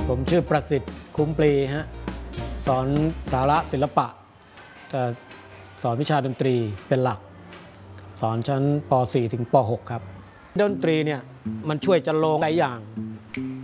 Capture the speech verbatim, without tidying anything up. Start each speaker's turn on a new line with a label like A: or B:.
A: ผมชื่อประสิทธิ์คุ้มปลีฮะสอนสาระศิลปะแต่สอนวิชาดนตรีเป็นหลักสอนชั้นป .สี่ ถึงป .หก ครับดนตรีเนี่ยมันช่วยจะโลงหลายอย่าง